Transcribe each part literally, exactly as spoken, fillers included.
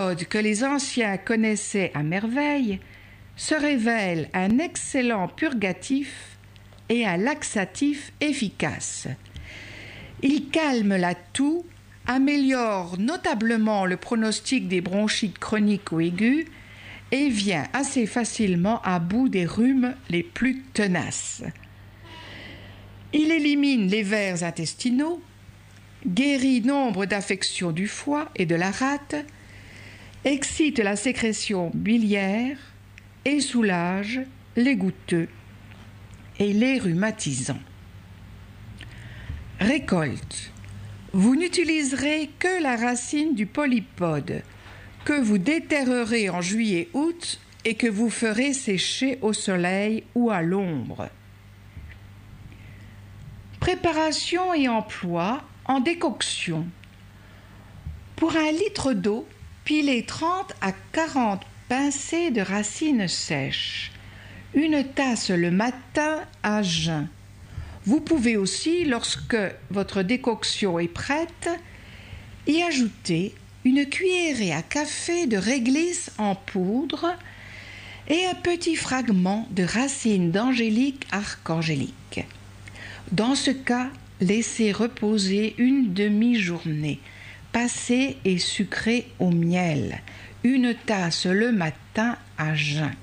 que les anciens connaissaient à merveille se révèle un excellent purgatif et un laxatif efficace. Il calme la toux, améliore notablement le pronostic des bronchites chroniques ou aigus et vient assez facilement à bout des rhumes les plus tenaces. Il élimine les vers intestinaux, guérit nombre d'affections du foie et de la rate, excite la sécrétion biliaire et soulage les goutteux et les rhumatisants. Récolte. Vous n'utiliserez que la racine du polypode, que vous déterrerez en juillet-août et que vous ferez sécher au soleil ou à l'ombre. Préparation et emploi en décoction. Pour un litre d'eau, pilez trente à quarante pincées de racines sèches, une tasse le matin à jeun. Vous pouvez aussi, lorsque votre décoction est prête, y ajouter une cuillerée à café de réglisse en poudre et un petit fragment de racine d'angélique archangélique. Dans ce cas, laissez reposer une demi-journée. Passez et sucrez au miel, une tasse le matin à jeun.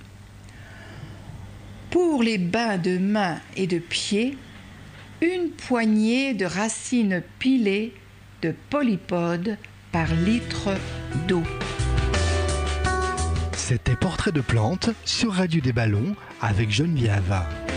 Pour les bains de mains et de pieds, une poignée de racines pilées de polypode par litre d'eau. C'était Portrait de plantes sur Radio des Ballons avec Geneviève.